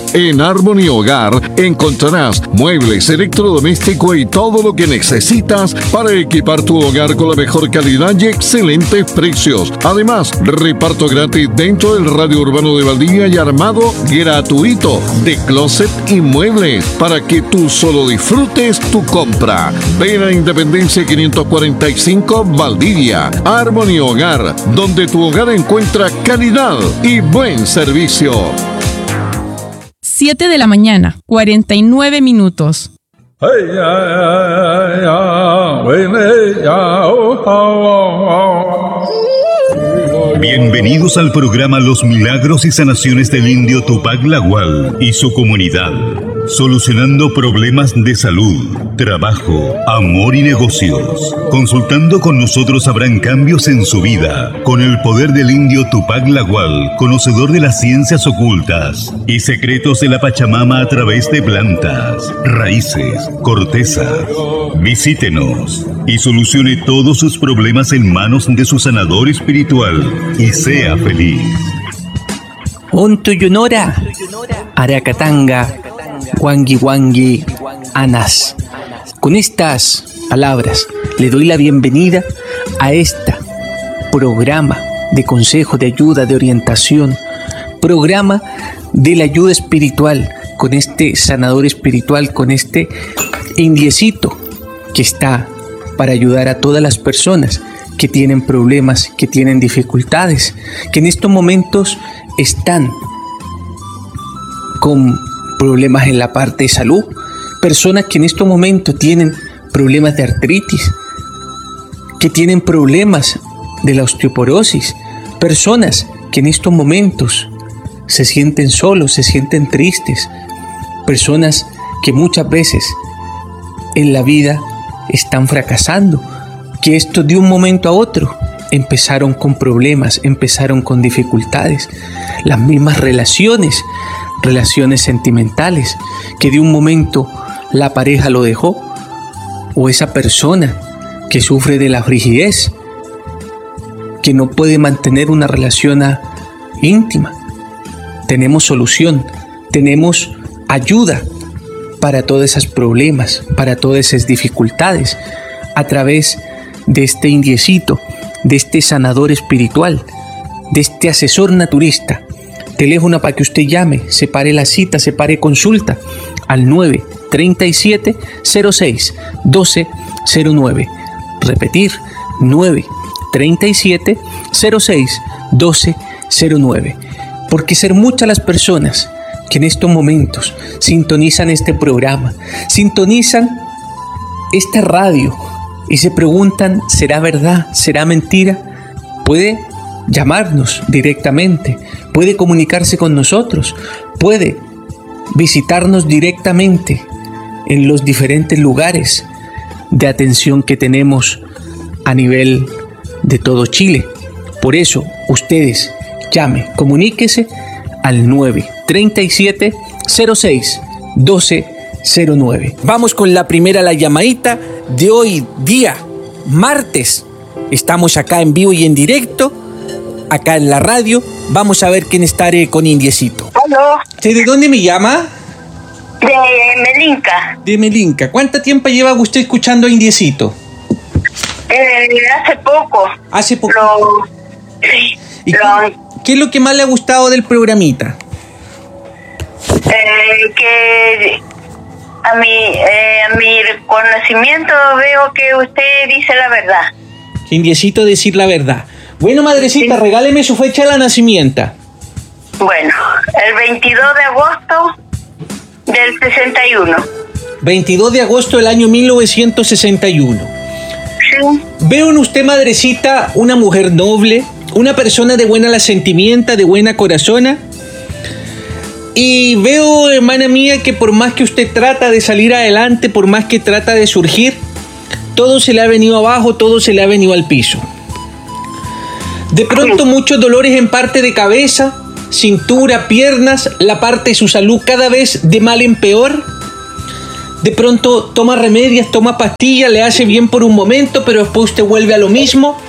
En Harmony Hogar encontrarás muebles, electrodomésticos y todo lo que necesitas para equipar tu hogar con la mejor calidad y excelentes precios. Además, reparto gratis dentro del radio urbano de Valdivia y armado gratuito de closet y muebles para que tú solo disfrutes tu compra. Ven a Independencia 545 Valdivia. Harmony Hogar, donde tu hogar encuentra calidad y buen servicio. 7 de la mañana, 49 minutos. Bienvenidos al programa Los Milagros y Sanaciones del Indio Tupac Lagual y su comunidad, solucionando problemas de salud, trabajo, amor y negocios. Consultando con nosotros habrán cambios en su vida, con el poder del Indio Tupac Lagual, conocedor de las ciencias ocultas y secretos de la Pachamama a través de plantas, raíces, cortezas. Visítenos y solucione todos sus problemas en manos de su sanador espiritual y sea feliz. Ontuyunora, Aracatanga, Wangi Wangi, Anas. Con estas palabras le doy la bienvenida a este programa de consejo, de ayuda, de orientación, programa de la ayuda espiritual, con este sanador espiritual, con este indiecito que está para ayudar a todas las personas que tienen problemas, que tienen dificultades, que en estos momentos están con problemas en la parte de salud, personas que en estos momentos tienen problemas de artritis, que tienen problemas de la osteoporosis, personas que en estos momentos se sienten solos, se sienten tristes, personas que muchas veces en la vida están fracasando, que esto de un momento a otro empezaron con problemas, empezaron con dificultades, las mismas relaciones sentimentales, que de un momento la pareja lo dejó, o esa persona que sufre de la frigidez, que no puede mantener una relación íntima. Tenemos solución, tenemos ayuda para todos esos problemas, para todas esas dificultades, a través de este indiecito, de este sanador espiritual, de este asesor naturista. Teléfono para que usted llame, separe la cita, separe consulta al 937-06-1209. Repetir, 937-06-1209. Porque ser muchas las personas que en estos momentos sintonizan este programa, sintonizan esta radio y se preguntan, ¿será verdad? ¿Será mentira? Puede llamarnos directamente, puede comunicarse con nosotros, puede visitarnos directamente en los diferentes lugares de atención que tenemos a nivel de todo Chile. Por eso, ustedes llame, comuníquese al 937-06-1209. Vamos con la primera, la llamadita de hoy día, martes. Estamos acá en vivo y en directo, acá en la radio. Vamos a ver quién está con Indiecito. ¿Aló? ¿De dónde me llama? De Melinca. De Melinca. ¿Cuánto tiempo lleva usted escuchando a Indiecito? Hace poco. Hace poco. Sí. ¿Y qué es lo que más le ha gustado del programita? Que a mi conocimiento veo que usted dice la verdad. Indiecito decir la verdad. Bueno, madrecita, sí. Regáleme su fecha de nacimiento. Bueno, el 22 de agosto del 61. 22 de agosto del año 1961. Sí. Veo en usted, madrecita, una mujer noble, una persona de buena la sentimienta, de buena corazona. Y veo, hermana mía, que por más que usted trata de salir adelante, por más que trata de surgir, todo se le ha venido abajo, todo se le ha venido al piso. De pronto muchos dolores en parte de cabeza, cintura, piernas, la parte de su salud cada vez de mal en peor. De pronto toma remedios, toma pastillas, le hace bien por un momento, pero después usted vuelve a lo mismo.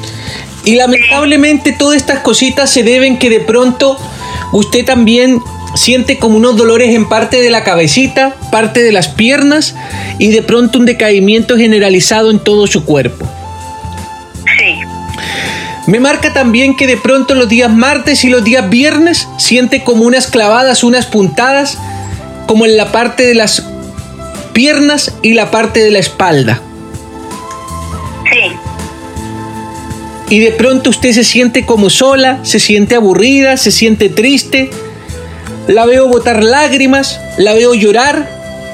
Y lamentablemente todas estas cositas se deben que de pronto usted también siente como unos dolores en parte de la cabecita, parte de las piernas y de pronto un decaimiento generalizado en todo su cuerpo. Sí. Me marca también que de pronto los días martes y los días viernes siente como unas clavadas, unas puntadas, como en la parte de las piernas y la parte de la espalda. Sí. Y de pronto usted se siente como sola, se siente aburrida, se siente triste. La veo botar lágrimas, la veo llorar.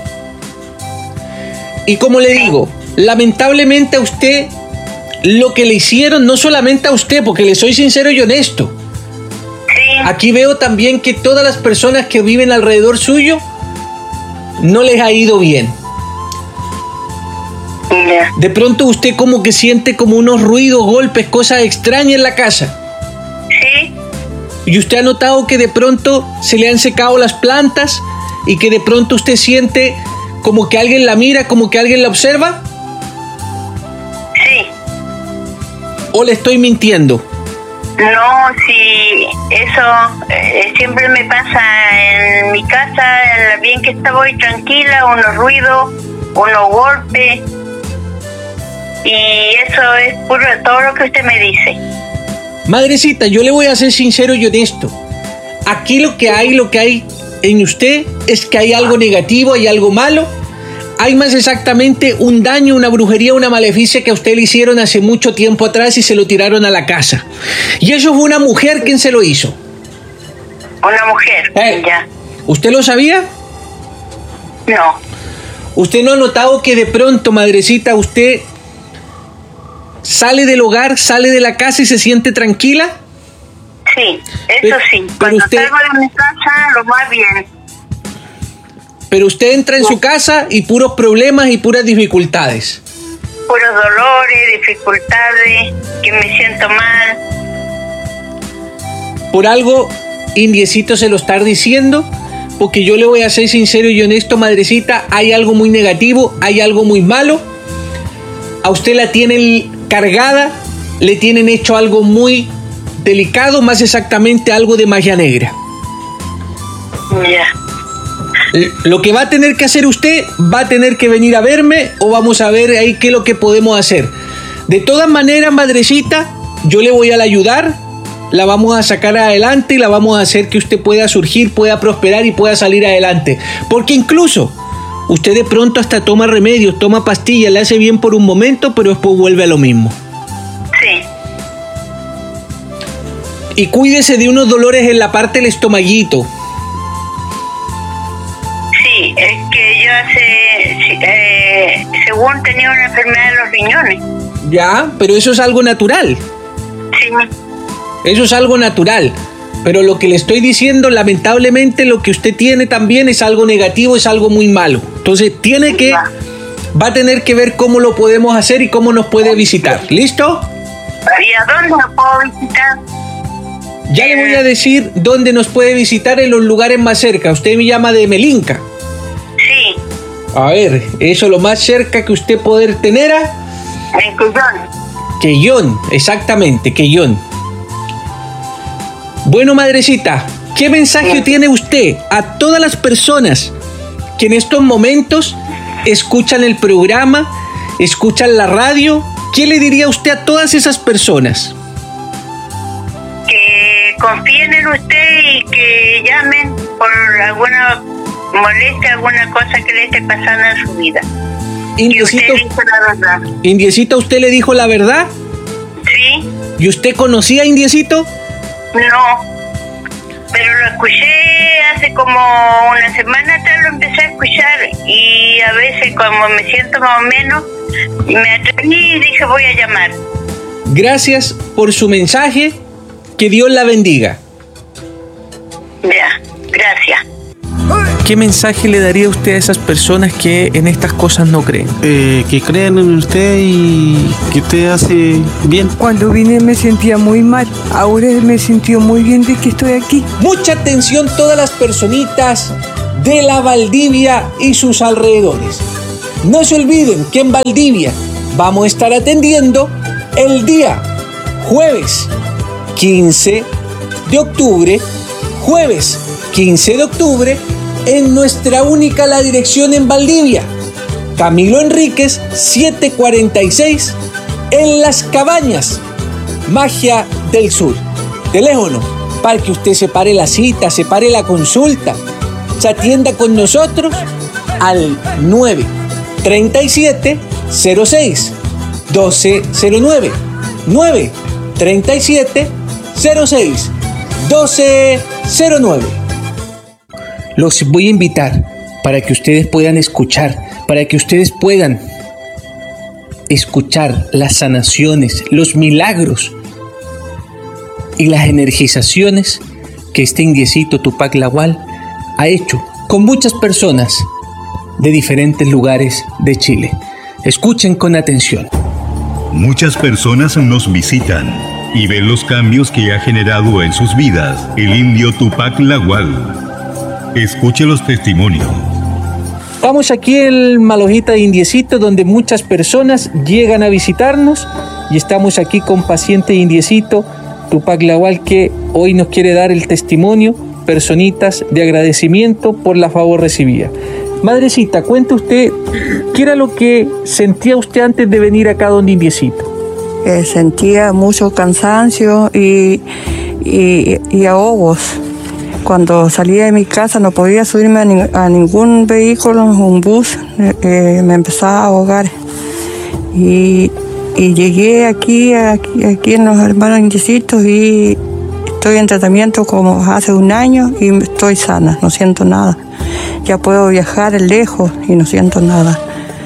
Y como le digo, lamentablemente a usted lo que le hicieron, no solamente a usted, porque le soy sincero y honesto. Sí. Aquí veo también que todas las personas que viven alrededor suyo no les ha ido bien. Ya. De pronto usted como que siente como unos ruidos, golpes, cosas extrañas en la casa. Sí. Y usted ha notado que de pronto se le han secado las plantas y que de pronto usted siente como que alguien la mira, como que alguien la observa. Sí. ¿O le estoy mintiendo? No, sí, eso siempre me pasa en mi casa, bien que estoy tranquila, unos ruidos, unos golpes, y eso es puro todo lo que usted me dice. Madrecita, yo le voy a ser sincero y honesto. Aquí lo que hay en usted es que hay algo negativo, hay algo malo. Hay más exactamente un daño, una brujería, una maleficia que a usted le hicieron hace mucho tiempo atrás y se lo tiraron a la casa. Y eso fue una mujer quien se lo hizo. Una mujer, ya. ¿Usted lo sabía? No, ¿Usted no ha notado que de pronto, madrecita, usted sale del hogar, sale de la casa y se siente tranquila? sí, eso Pero- sí. pero Cuando usted- salgo de mi casa, lo más bien. Pero usted entra en su casa y puros problemas y puras dificultades. Puros dolores, dificultades, que me siento mal. Por algo, Indiecito se lo está diciendo, porque yo le voy a ser sincero y honesto, madrecita, hay algo muy negativo, hay algo muy malo. A usted la tienen cargada, le tienen hecho algo muy delicado, más exactamente algo de magia negra. Ya. Lo que va a tener que hacer usted, va a tener que venir a verme o vamos a ver ahí qué es lo que podemos hacer. De todas maneras, madrecita, yo le voy a ayudar, la vamos a sacar adelante y la vamos a hacer que usted pueda surgir, pueda prosperar y pueda salir adelante. Porque incluso usted de pronto hasta toma remedios, toma pastillas, le hace bien por un momento, pero después vuelve a lo mismo. Sí, Y cuídese de unos dolores en la parte del estomaguito. sí, es que yo según tenía una enfermedad de los riñones. Ya, pero eso es algo natural. Sí, Eso es algo natural. Pero lo que le estoy diciendo, lamentablemente, lo que usted tiene también es algo negativo, es algo muy malo. Entonces, va a tener que ver cómo lo podemos hacer y cómo nos puede visitar. ¿Listo? ¿y a dónde lo puedo visitar? Ya le voy a decir dónde nos puede visitar en los lugares más cerca. Usted me llama de Melinca. Sí, A ver, eso lo más cerca que usted poder tener en Cuyón. Quellón, exactamente, Quellón. Bueno, madrecita, ¿qué mensaje tiene usted a todas las personas que en estos momentos escuchan el programa, escuchan la radio? ¿Qué le diría usted a todas esas personas? Que confíen en usted y que llamen por alguna molestia, alguna cosa que le esté pasando en su vida. Que Indiecito, usted dijo la verdad. Indiecito, ¿usted le dijo la verdad? Sí, ¿Y usted conocía a Indiecito? no, pero lo escuché hace como una semana atrás, lo empecé a escuchar y a veces como me siento más o menos, me atreví y dije voy a llamar. Gracias por su mensaje. Que Dios la bendiga. Ya, gracias. ¿Qué mensaje le daría usted a esas personas que en estas cosas no creen? Que crean en usted y que usted hace bien. Cuando vine me sentía muy mal, ahora me sintió muy bien de que estoy aquí. Mucha atención todas las personitas de la Valdivia y sus alrededores. No se olviden que en Valdivia vamos a estar atendiendo el día jueves 15 de octubre, jueves 15 de octubre, en nuestra única la dirección en Valdivia, Camilo Enríquez 746, en Las Cabañas, Magia del Sur. Teléfono para que usted separe la cita, separe la consulta, se atienda con nosotros al 937 06 1209, 937 06 1209. Los voy a invitar para que ustedes puedan escuchar, para que ustedes puedan escuchar las sanaciones, los milagros y las energizaciones que este indiecito Tupac Lawal ha hecho con muchas personas de diferentes lugares de Chile. Escuchen con atención. Muchas personas nos visitan y ven los cambios que ha generado en sus vidas el indio Tupac Lawal. Escuche los testimonios. Estamos aquí en Malojita de Indiecito, donde muchas personas llegan a visitarnos, y estamos aquí con paciente indiecito Tupac Lawal, que hoy nos quiere dar el testimonio, personitas de agradecimiento por la favor recibida. Madrecita, cuente usted, ¿qué era lo que sentía usted antes de venir acá donde Indiecito? Sentía mucho cansancio y ahogos. Cuando salía de mi casa no podía subirme a ningún vehículo, un bus, me empezaba a ahogar. Y llegué aquí en los hermanos Indiecitos, y estoy en tratamiento como hace un año y estoy sana, no siento nada. Ya puedo viajar lejos y no siento nada.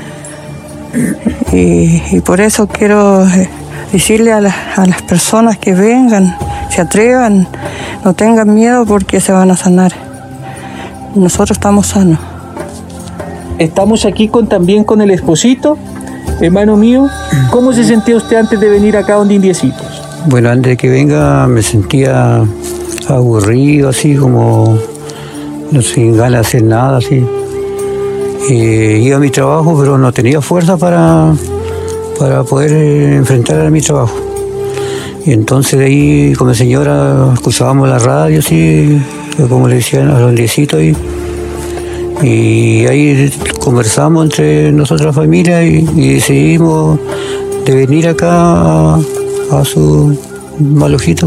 Y por eso quiero decirle a las personas que vengan, se atrevan, no tengan miedo, porque se van a sanar. Nosotros estamos sanos. Estamos aquí también con el esposito, hermano mío. ¿Cómo se sentía usted antes de venir acá donde Indiecitos? Bueno, antes de que venga me sentía aburrido, así como no sin ganas de hacer nada, así. Iba a mi trabajo, pero no tenía fuerza para poder enfrentar a mi trabajo. Y entonces de ahí, con mi señora, escuchábamos la radio, así, como le decían a los Indiecitos, y ahí conversamos entre nosotros, la familia, y decidimos de venir acá a su Malojito.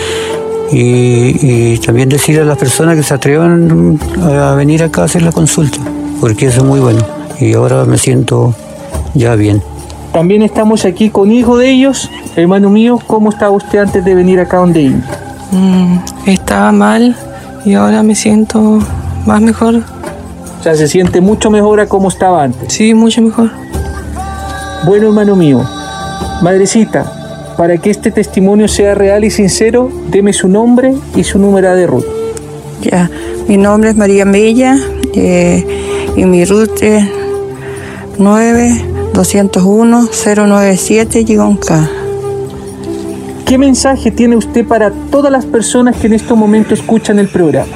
Y también decirle a las personas que se atrevan a venir acá a hacer la consulta, porque eso es muy bueno. Y ahora me siento ya bien. También estamos aquí con hijo de ellos. Hermano mío, ¿cómo estaba usted antes de venir acá donde Indio? Estaba mal y ahora me siento más mejor. O sea, se siente mucho mejor a como estaba antes. Sí, mucho mejor. Bueno, hermano mío, madrecita, para que este testimonio sea real y sincero, deme su nombre y su número de RUT. Ya, mi nombre es María Mella, y mi RUT es 9-201-097-K. ¿Qué mensaje tiene usted para todas las personas que en este momento escuchan el programa?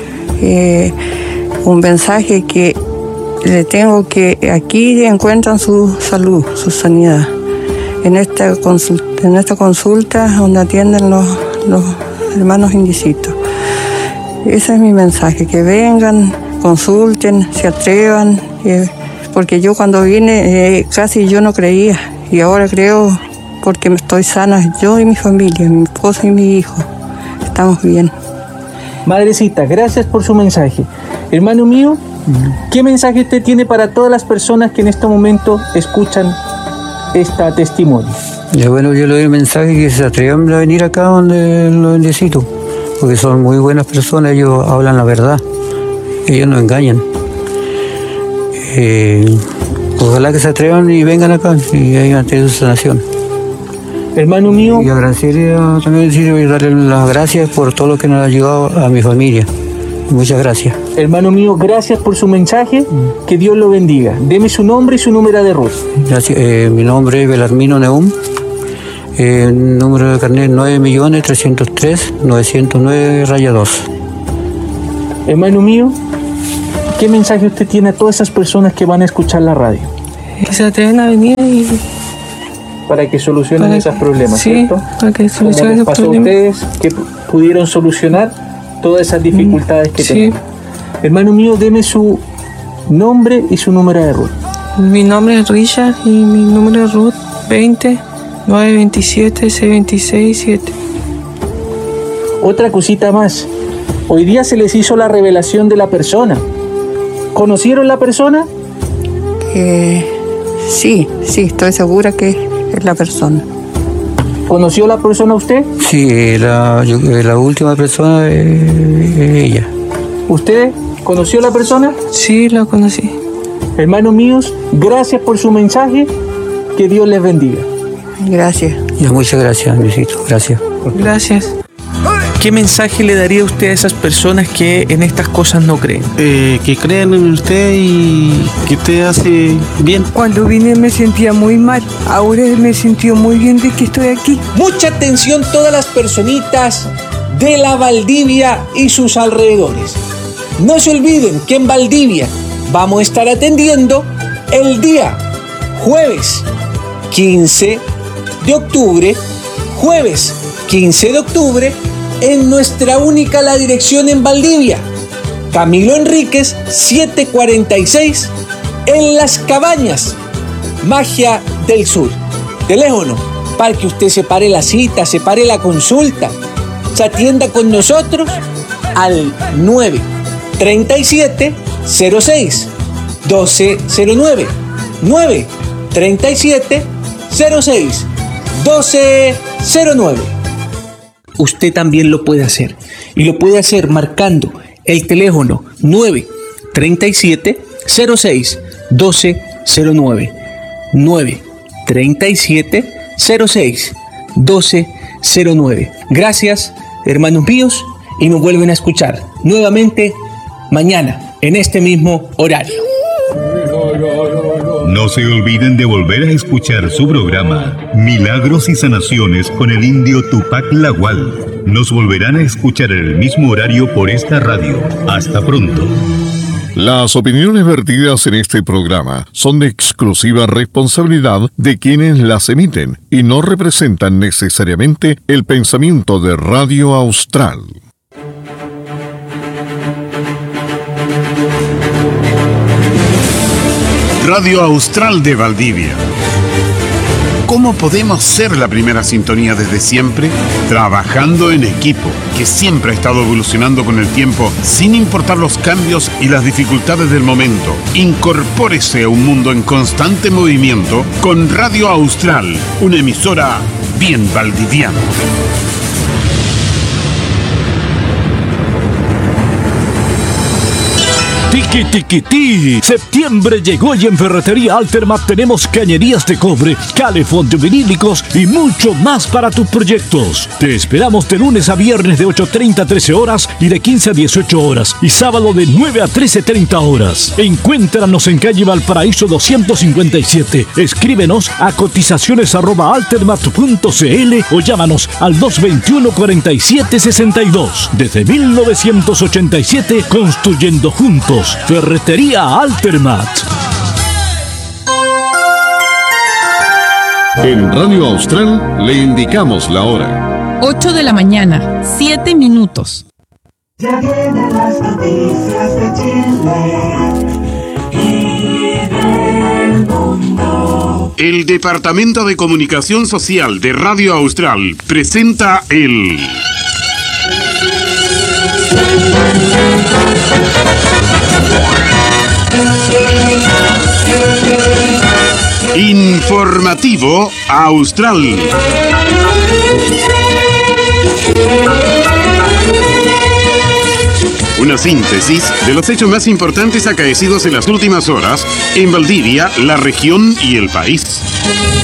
Un mensaje que le tengo, que aquí encuentran su salud, su sanidad. En esta consulta donde atienden los hermanos Indiecitos. Ese es mi mensaje, que vengan, consulten, se atrevan, porque yo cuando vine casi yo no creía, y ahora creo, porque estoy sana, yo y mi familia, mi esposo y mi hijo, estamos bien. Madrecita, gracias por su mensaje. Hermano mío, ¿qué mensaje usted tiene para todas las personas que en este momento escuchan este testimonio? Ya, bueno, yo le doy el mensaje que se atrevan a venir acá donde los Indiecitos, porque son muy buenas personas, ellos hablan la verdad, ellos no engañan. Ojalá que se atrevan y vengan acá y hagan su sanación. Hermano mío. Y agradecerle, también decirle, darle las gracias por todo lo que nos ha ayudado a mi familia. Muchas gracias. Hermano mío, gracias por su mensaje. Que Dios lo bendiga. Deme su nombre y su número de RUT. Gracias. Mi nombre es Belarmino Neum. Número de carnet 9.303.909-2. Hermano mío, ¿qué mensaje usted tiene a todas esas personas que van a escuchar la radio? Que se atreven a venir y... para que solucionen esos problemas, sí, ¿cierto? Para que solucionen esos problemas. ¿Cómo les pasó a ustedes que pudieron solucionar? todas esas dificultades que sí. tenemos. Hermano mío, deme su nombre y su número de RUT. Mi nombre es Richard y mi número de RUT 20 927 626 7. Otra cosita más. Hoy día se les hizo la revelación de la persona. ¿Conocieron la persona? Sí, estoy segura que es la persona. ¿Conoció la persona usted? Sí, la última persona es ella. ¿Usted conoció la persona? Sí, la conocí. Hermanos míos, gracias por su mensaje. Que Dios les bendiga. Gracias. Ya, muchas gracias, Luisito. Gracias. Gracias. ¿Qué mensaje le daría usted a esas personas que en estas cosas no creen? Que crean en usted y que usted hace bien. Cuando vine me sentía muy mal. Ahora me he sentido muy bien de que estoy aquí. Mucha atención todas las personitas de la Valdivia y sus alrededores. No se olviden que en Valdivia vamos a estar atendiendo el día jueves 15 de octubre, jueves 15 de octubre, en nuestra única la dirección en Valdivia, Camilo Enríquez 746, en Las Cabañas, Magia del Sur. Teléfono para que usted separe la cita, separe la consulta, se atienda con nosotros al 937 06 1209, 937 06 1209. Usted también lo puede hacer. Y lo puede hacer marcando el teléfono 937 06 1209. 937 06 1209. Gracias, hermanos míos, y nos vuelven a escuchar nuevamente mañana en este mismo horario. No se olviden de volver a escuchar su programa Milagros y Sanaciones con el indio Tupac Lagual. Nos volverán a escuchar en el mismo horario por esta radio. Hasta pronto. Las opiniones vertidas en este programa son de exclusiva responsabilidad de quienes las emiten y no representan necesariamente el pensamiento de Radio Austral. Radio Austral de Valdivia. ¿Cómo podemos ser la primera sintonía desde siempre? Trabajando en equipo, que siempre ha estado evolucionando con el tiempo, sin importar los cambios y las dificultades del momento. Incorpórese a un mundo en constante movimiento con Radio Austral, una emisora bien valdiviana. Tiki tiki ti. Septiembre llegó y en Ferretería Altermat tenemos cañerías de cobre, calefón de vinílicos y mucho más para tus proyectos. Te esperamos de lunes a viernes de 8:30 a 13 horas y de 15 a 18 horas y sábado de 9 a 13:30 horas. Encuéntranos en calle Valparaíso 257. Escríbenos a cotizaciones@altermat.cl o llámanos al 221-4762. Desde 1987 construyendo juntos. Ferretería Altermat. En Radio Austral le indicamos la hora. 8 de la mañana, 7 minutos. Ya vienen las noticias de Chile y del mundo. El Departamento de Comunicación Social de Radio Austral presenta el Informativo Austral. Una síntesis de los hechos más importantes acaecidos en las últimas horas en Valdivia, la región y el país.